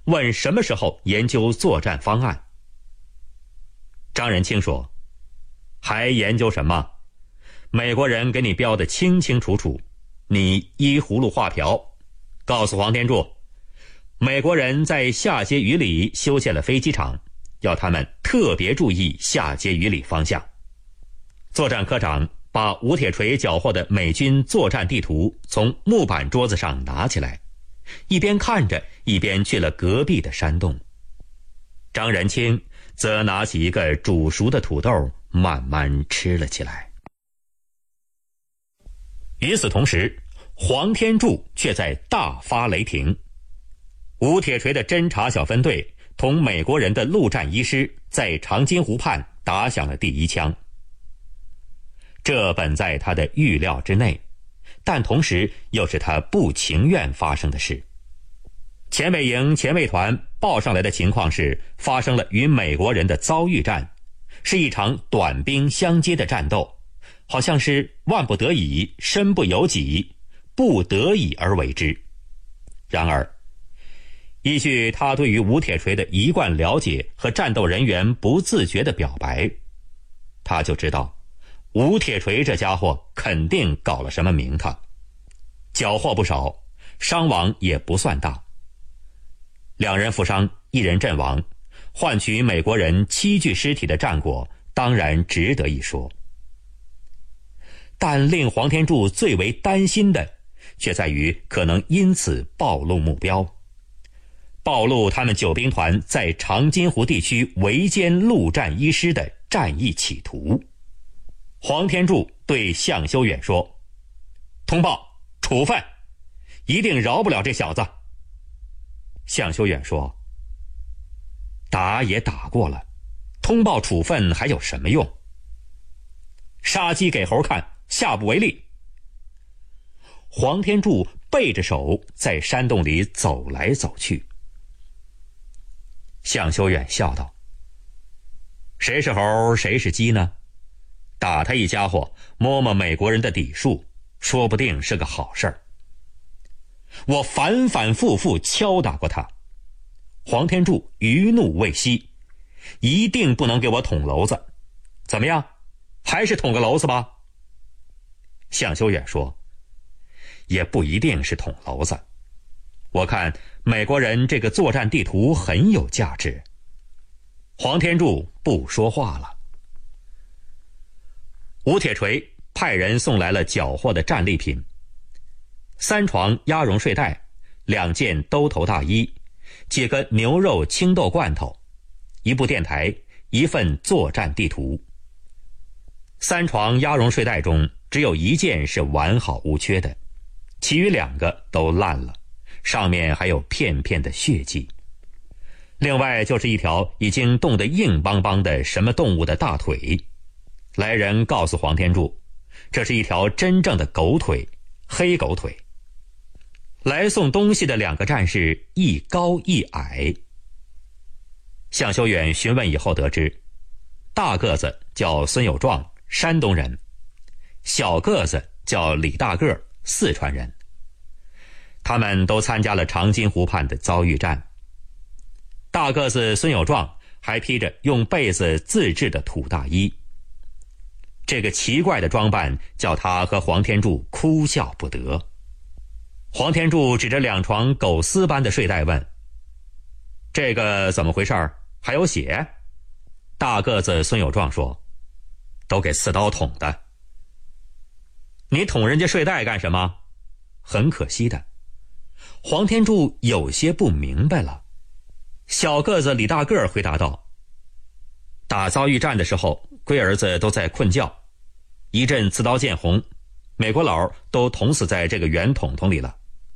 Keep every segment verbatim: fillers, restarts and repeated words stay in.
问什么时候研究作战方案。张仁清说，还研究什么？美国人给你标得清清楚楚，你依葫芦画瓢。告诉黄天柱，美国人在下碣隅里修建了飞机场，要他们特别注意下碣隅里方向。作战科长把吴铁锤缴获的美军作战地图从木板桌子上拿起来，一边看着一边去了隔壁的山洞。张仁清则拿起一个煮熟的土豆慢慢吃了起来。与此同时，黄天柱却在大发雷霆。吴铁锤的侦察小分队同美国人的陆战一师在长津湖畔打响了第一枪。这本在他的预料之内，但同时又是他不情愿发生的事。前卫营前卫团报上来的情况是，发生了与美国人的遭遇战，是一场短兵相接的战斗，好像是万不得已，身不由己，不得已而为之。然而依据他对于吴铁锤的一贯了解和战斗人员不自觉的表白，他就知道吴铁锤这家伙肯定搞了什么名堂，缴获不少，伤亡也不算大。两人负伤，一人阵亡，换取美国人七具尸体的战果当然值得一说。但令黄天柱最为担心的却在于可能因此暴露目标，暴露他们九兵团在长津湖地区围歼陆战一师的战役企图。黄天柱对向修远说，通报处分，一定饶不了这小子。向修远说，打也打过了，通报处分还有什么用？杀鸡给猴看，下不为例。黄天柱背着手在山洞里走来走去。向修远笑道，谁是猴谁是鸡呢？打他一家伙，摸摸美国人的底数，说不定是个好事儿。我反反复复敲打过他。黄天柱余怒未息，一定不能给我捅娄子。怎么样，还是捅个娄子吧？向修远说，也不一定是捅娄子。我看美国人这个作战地图很有价值。黄天柱不说话了。吴铁锤派人送来了缴获的战利品，三床鸭绒睡袋，两件兜头大衣，几个牛肉青豆罐头，一部电台，一份作战地图。三床鸭绒睡袋中只有一件是完好无缺的，其余两个都烂了，上面还有片片的血迹。另外就是一条已经冻得硬邦邦的什么动物的大腿。来人告诉黄天柱，这是一条真正的狗腿，黑狗腿。来送东西的两个战士一高一矮。向修远询问以后得知，大个子叫孙有壮，山东人；小个子叫李大个，四川人。他们都参加了长津湖畔的遭遇战。大个子孙有壮还披着用被子自制的土大衣。这个奇怪的装扮叫他和黄天柱哭笑不得。黄天柱指着两床狗丝般的睡袋问，这个怎么回事？还有血？大个子孙有壮说，都给刺刀捅的。你捅人家睡袋干什么？很可惜的。黄天柱有些不明白了。小个子李大个回答道，打遭遇战的时候，龟儿子都在困觉，一阵刺刀见红，美国佬都捅死在这个圆筒筒里了。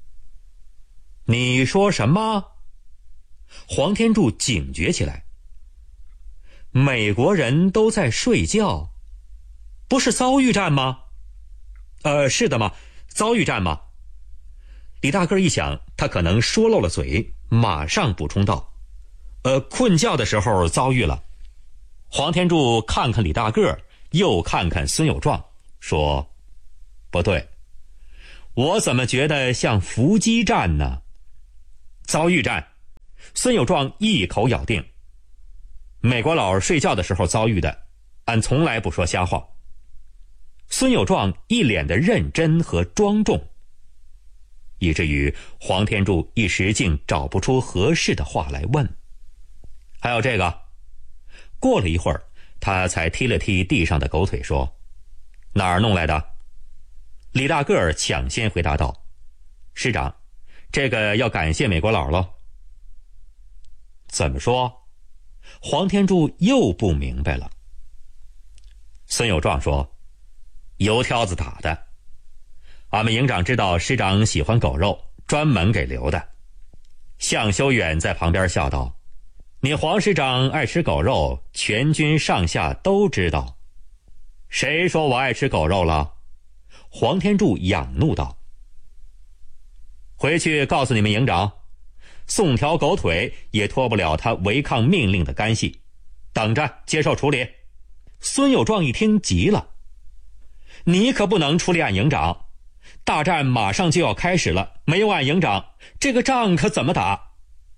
你说什么？黄天柱警觉起来。美国人都在睡觉，不是遭遇战吗？呃，是的嘛，遭遇战嘛。李大个一想，他可能说漏了嘴，马上补充道，呃，困觉的时候遭遇了。黄天柱看看李大个，又看看孙有壮，说，不对，我怎么觉得像伏击战呢？遭遇战， 孙有壮一口咬定，美国佬睡觉的时候遭遇的，俺从来不说瞎话。孙有壮一脸的认真和庄重，以至于黄天柱一时竟找不出合适的话来问。还有这个。过了一会儿，他才踢了踢地上的狗腿说，哪儿弄来的？李大个儿抢先回答道，师长，这个要感谢美国佬喽。怎么说？黄天柱又不明白了。孙有壮说，油条子打的。俺们营长知道师长喜欢狗肉，专门给留的。向修远在旁边笑道，你黄师长爱吃狗肉，全军上下都知道。谁说我爱吃狗肉了？黄天柱仰怒道，回去告诉你们营长，送条狗腿也脱不了他违抗命令的干系，等着接受处理。孙有壮一听急了，你可不能处理俺营长，大战马上就要开始了，没有俺营长，这个仗可怎么打？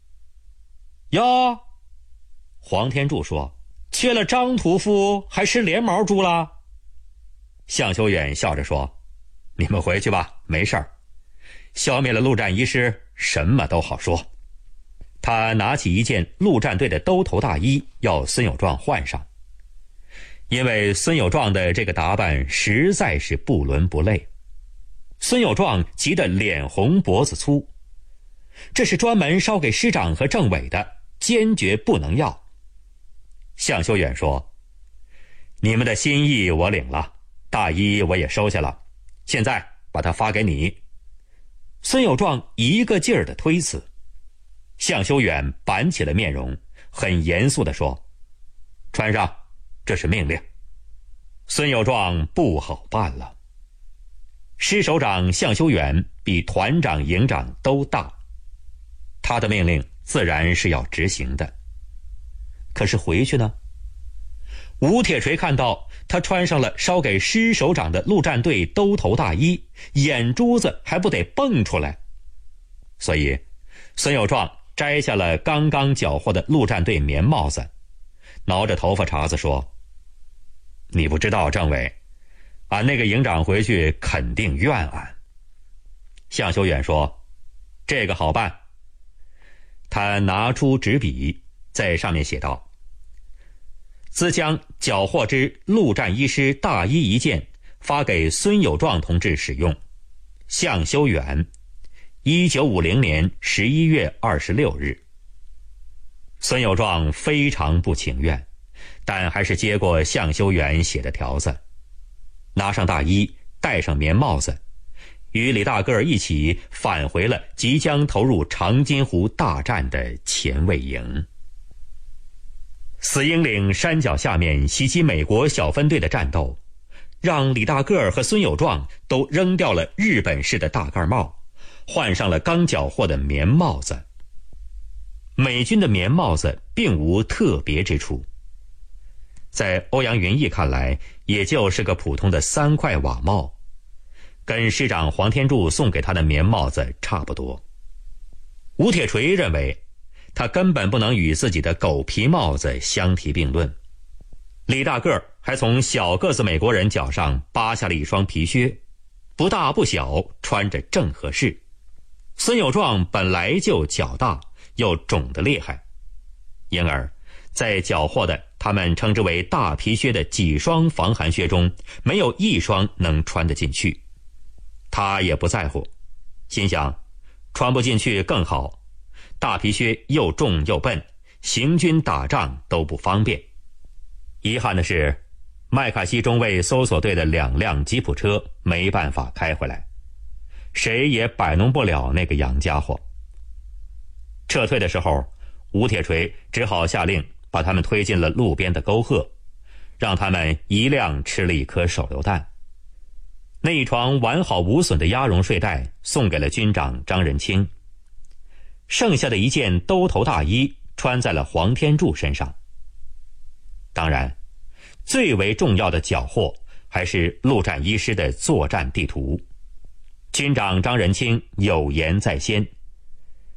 哟，黄天柱说，缺了张屠夫还吃连毛猪了？向修远笑着说，你们回去吧，没事儿。消灭了陆战一师，什么都好说。他拿起一件陆战队的兜头大衣，要孙有壮换上。因为孙有壮的这个打扮实在是不伦不类。孙有壮急得脸红脖子粗，这是专门烧给师长和政委的，坚决不能要。向修远说，你们的心意我领了，大衣我也收下了，现在把它发给你。孙有壮一个劲儿的推辞。向修远板起了面容，很严肃地说，穿上，这是命令。孙有壮不好办了。师首长向修远比团长营长都大，他的命令自然是要执行的。可是回去呢？吴铁锤看到他穿上了烧给师首长的陆战队兜头大衣，眼珠子还不得蹦出来。所以孙有壮摘下了刚刚缴获的陆战队棉帽子，挠着头发茬子说，你不知道政委，俺那个营长回去肯定怨俺。向修远说，这个好办。他拿出纸笔，在上面写道，兹将缴获之陆战一师大衣一件发给孙有壮同志使用。向修远，一九五零年十一月二十六日。孙有壮非常不情愿，但还是接过向修远写的条子，拿上大衣，戴上棉帽子，与李大个儿一起返回了即将投入长津湖大战的前卫营。死鹰岭山脚下面袭击美国小分队的战斗，让李大个儿和孙有壮都扔掉了日本式的大盖帽，换上了刚缴获的棉帽子。美军的棉帽子并无特别之处，在欧阳云逸看来，也就是个普通的三块瓦帽，跟师长黄天柱送给他的棉帽子差不多。吴铁锤认为，他根本不能与自己的狗皮帽子相提并论。李大个儿还从小个子美国人脚上扒下了一双皮靴，不大不小，穿着正合适。孙有壮本来就脚大，又肿得厉害，因而在缴获的他们称之为大皮靴的几双防寒靴中，没有一双能穿得进去。他也不在乎，心想穿不进去更好，大皮靴又重又笨，行军打仗都不方便。遗憾的是，麦卡锡中尉搜索队的两辆吉普车没办法开回来，谁也摆弄不了那个洋家伙。撤退的时候，吴铁锤只好下令把他们推进了路边的沟壑，让他们一辆吃了一颗手榴弹。那一床完好无损的鸭绒睡袋送给了军长张仁清，剩下的一件兜头大衣穿在了黄天柱身上。当然，最为重要的缴获还是陆战一师的作战地图。军长张仁清有言在先，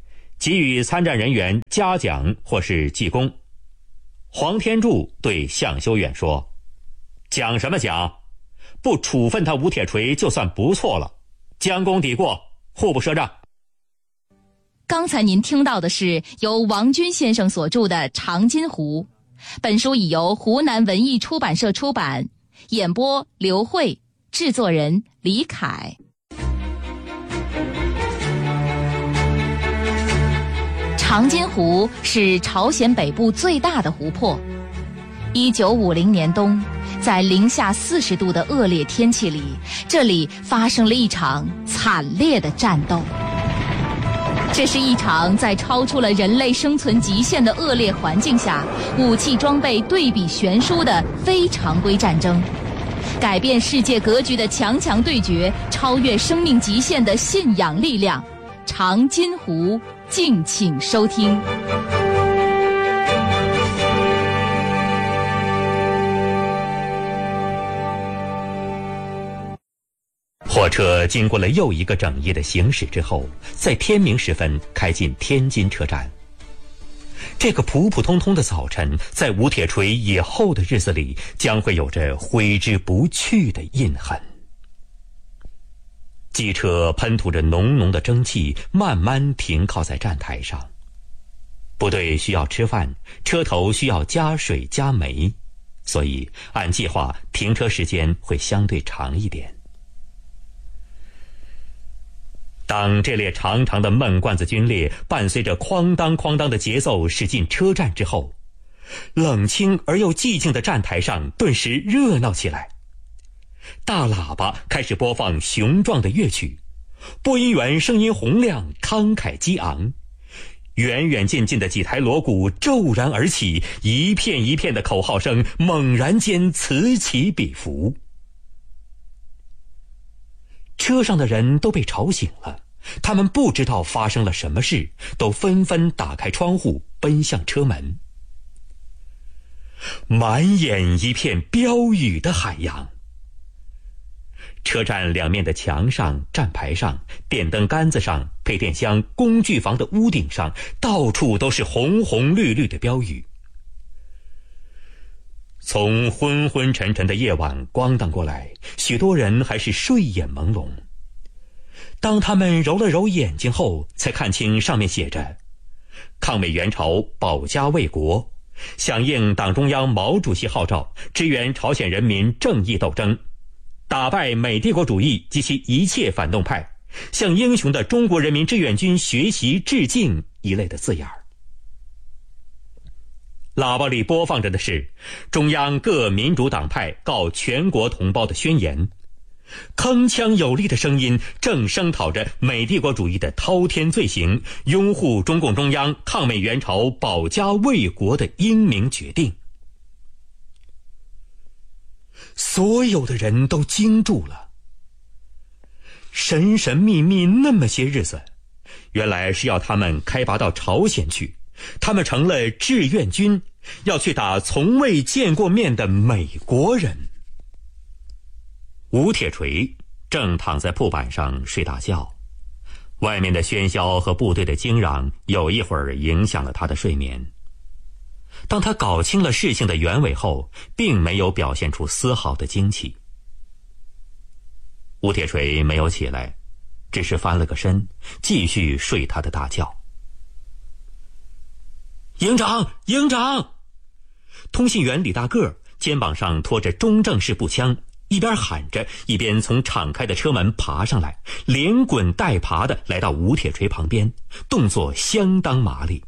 给予参战人员嘉奖或是记功。黄天柱对向修远说：奖什么奖？不处分他吴铁锤就算不错了，将功抵过，互不赊账。 刚才您听到的是由王军先生所著的《长津湖》，本书已由湖南文艺出版社出版，演播刘慧，制作人李凯。长津湖是朝鲜北部最大的湖泊。一九五零年冬，在零下四十度的恶劣天气里，这里发生了一场惨烈的战斗。这是一场在超出了人类生存极限的恶劣环境下，武器装备对比悬殊的非常规战争，改变世界格局的强强对决，超越生命极限的信仰力量。长津湖，敬请收听。 火车经过了又一个整夜的行驶之后，在天明时分开进天津车站。这个普普通通的早晨，在吴铁锤以后的日子里，将会有着挥之不去的印痕。机车喷吐着浓浓的蒸汽，慢慢停靠在站台上。部队需要吃饭，车头需要加水加煤，所以按计划停车时间会相对长一点。当这列长长的闷罐子军列伴随着哐当哐当的节奏驶进车站之后，冷清而又寂静的站台上顿时热闹起来。大喇叭开始播放雄壮的乐曲，播音员声音洪亮，慷慨激昂。远远近近的几台锣鼓骤然而起，一片一片的口号声猛然间此起彼伏。车上的人都被吵醒了，他们不知道发生了什么事，都纷纷打开窗户奔向车门。满眼一片标语的海洋。车站两面的墙上、站牌上、电灯杆子上、配电箱、工具房的屋顶上，到处都是红红绿绿的标语。从昏昏沉沉的夜晚咣当过来，许多人还是睡眼朦胧。当他们揉了揉眼睛后，才看清上面写着：抗美援朝，保家卫国，响应党中央毛主席号召，支援朝鲜人民正义斗争，打败美帝国主义及其一切反动派，向英雄的中国人民志愿军学习致敬一类的字眼。喇叭里播放着的是中央各民主党派告全国同胞的宣言，铿锵有力的声音正声讨着美帝国主义的滔天罪行，拥护中共中央抗美援朝、保家卫国的英明决定。所有的人都惊住了。神神秘秘那么些日子，原来是要他们开拔到朝鲜去，他们成了志愿军，要去打从未见过面的美国人。吴铁锤正躺在铺板上睡大觉，外面的喧嚣和部队的惊嚷有一会儿影响了他的睡眠。当他搞清了事情的原委后，并没有表现出丝毫的惊奇。吴铁锤没有起来，只是翻了个身，继续睡他的大觉。营长，营长！通信员李大个肩膀上拖着中正式步枪，一边喊着，一边从敞开的车门爬上来，连滚带爬地来到吴铁锤旁边，动作相当麻利。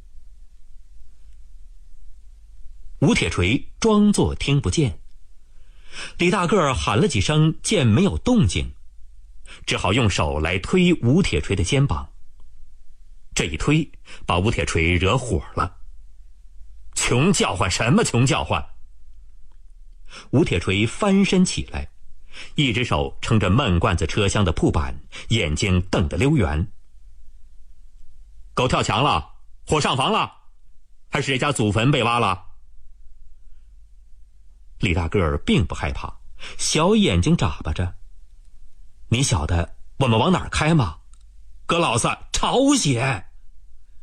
吴铁锤装作听不见，李大个喊了几声，见没有动静，只好用手来推吴铁锤的肩膀。这一推，把吴铁锤惹火了。穷叫唤什么穷叫唤！吴铁锤翻身起来，一只手撑着闷罐子车厢的铺板，眼睛瞪得溜圆。狗跳墙了？火上房了？还是谁家祖坟被挖了？李大个儿并不害怕，小眼睛眨巴着。你晓得我们往哪儿开吗？哥老子朝鲜！